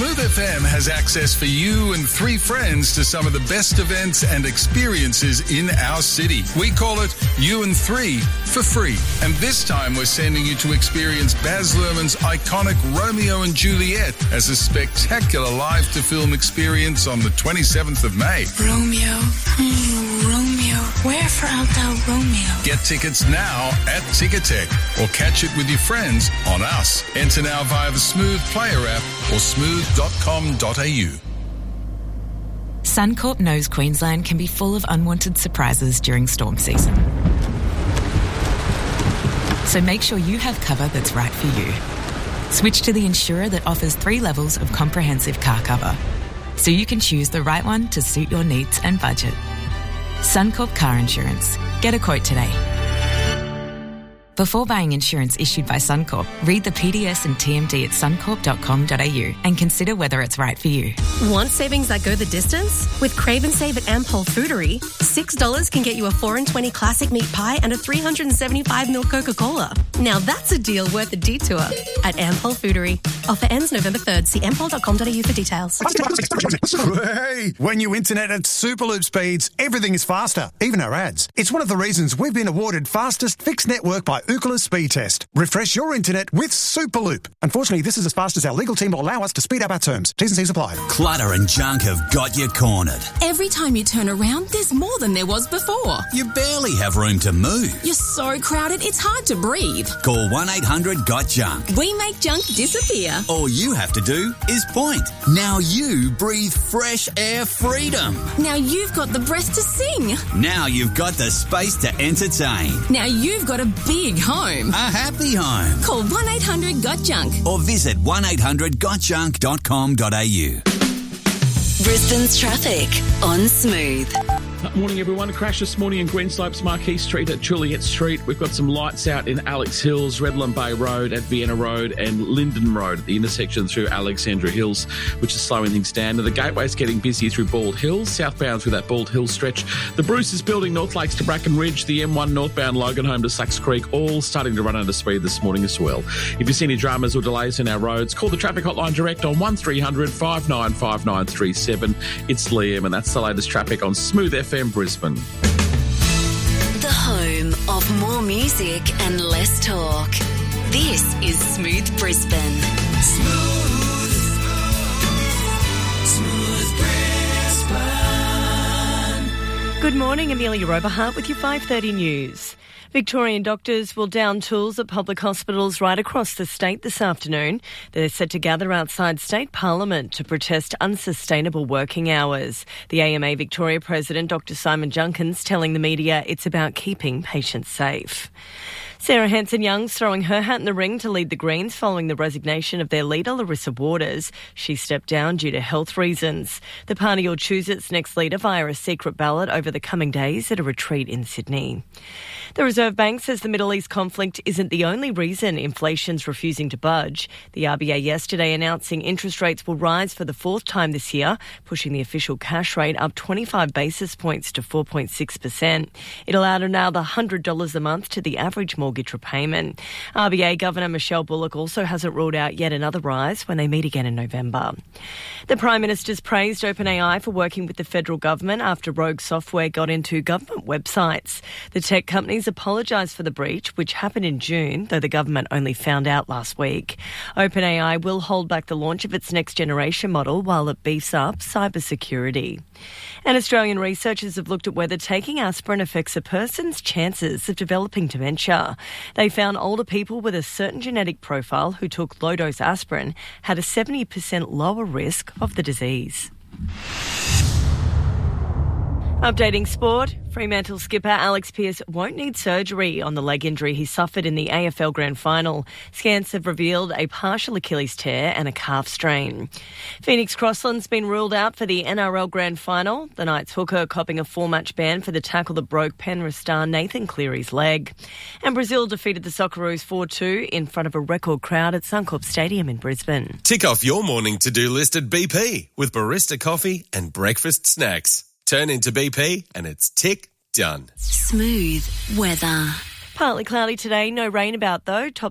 Smooth FM has access for you and 3 friends to some of the best events and experiences in our city. We call it You and 3 for free. And this time we're sending you to experience Baz Luhrmann's iconic Romeo and Juliet as a spectacular live-to-film experience on the 27th of May. Romeo, wherefore art thou Romeo? Get tickets now at Ticketek or catch it with your friends on Us. Enter now via the Smooth Player app or smooth.com.au. Suncorp knows Queensland can be full of unwanted surprises during storm season. So make sure you have cover that's right for you. Switch to the insurer that offers 3 levels of comprehensive car cover, so you can choose the right one to suit your needs and budget. Suncorp Car Insurance. Get a quote today. Before buying insurance issued by Suncorp, read the PDS and TMD at suncorp.com.au and consider whether it's right for you. Want savings that go the distance? With Crave and Save at Ampol Foodery, $6 can get you a 4 and 20 classic meat pie and a 375ml Coca-Cola. Now that's a deal worth a detour at Ampol Foodery. Offer ends November 3rd. See ampol.com.au for details. Hey, when you internet at Superloop speeds, everything is faster, even our ads. It's one of the reasons we've been awarded fastest fixed network by Ookla Speed Test. Refresh your internet with Superloop. Unfortunately, this is as fast as our legal team will allow us to speed up our terms. T's and C's apply. Clutter and junk have got you cornered. Every time you turn around, there's more than there was before. You barely have room to move. You're so crowded, it's hard to breathe. Call 1-800-GOT-JUNK. We make junk disappear. All you have to do is point. Now you breathe fresh air freedom. Now you've got the breath to sing. Now you've got the space to entertain. Now you've got a big home. A happy home. Call 1-800-GOT-JUNK. Or visit 1-800-GOTJUNK.com.au. Brisbane's traffic on Smooth. Morning, everyone. A crash this morning in Greenslopes, Marquis Street at Juliet Street. We've got some lights out in Alex Hills, Redland Bay Road at Vienna Road and Linden Road at the intersection through Alexandra Hills, which is slowing things down. And the gateway's getting busy through Bald Hills, southbound through that Bald Hills stretch. The Bruce Building, North Lakes to Bracken Ridge, the M1 northbound Logan Home to Sacks Creek, all starting to run under speed this morning as well. If you see any dramas or delays in our roads, call the traffic hotline direct on 1300 595937. It's Liam, and that's the latest traffic on Smooth FM Brisbane. The home of more music and less talk. This is Smooth Brisbane. Smooth Brisbane. Good morning, Amelia Roberhart with your 5:30 news. Victorian doctors will down tools at public hospitals right across the state this afternoon. They're set to gather outside State Parliament to protest unsustainable working hours. The AMA Victoria President, Dr Simon Junkins, telling the media it's about keeping patients safe. Sarah Hanson-Young's throwing her hat in the ring to lead the Greens following the resignation of their leader, Larissa Waters. She stepped down due to health reasons. The party will choose its next leader via a secret ballot over the coming days at a retreat in Sydney. The Reserve Bank says the Middle East conflict isn't the only reason inflation's refusing to budge. The RBA yesterday announcing interest rates will rise for the 4th time this year, pushing the official cash rate up 25 basis points to 4.6%. It'll add another $100 a month to the average mortgage repayment. RBA Governor Michelle Bullock also hasn't ruled out yet another rise when they meet again in November. The Prime Minister's praised OpenAI for working with the federal government after rogue software got into government websites. The tech companies apologised for the breach, which happened in June, though the government only found out last week. OpenAI will hold back the launch of its next generation model while it beefs up cybersecurity. And Australian researchers have looked at whether taking aspirin affects a person's chances of developing dementia. They found older people with a certain genetic profile who took low-dose aspirin had a 70% lower risk of the disease. Updating sport, Fremantle skipper Alex Pearce won't need surgery on the leg injury he suffered in the AFL Grand Final. Scans have revealed a partial Achilles tear and a calf strain. Phoenix Crossland's been ruled out for the NRL Grand Final. The Knights hooker copping a 4-match ban for the tackle that broke Penrith star Nathan Cleary's leg. And Brazil defeated the Socceroos 4-2 in front of a record crowd at Suncorp Stadium in Brisbane. Tick off your morning to-do list at BP with barista coffee and breakfast snacks. Turn into BP and it's tick done. Smooth weather. Partly cloudy today, no rain about though. Top